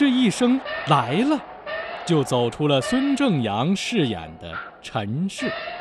这一声来了，就走出了孙正阳饰演的陈氏。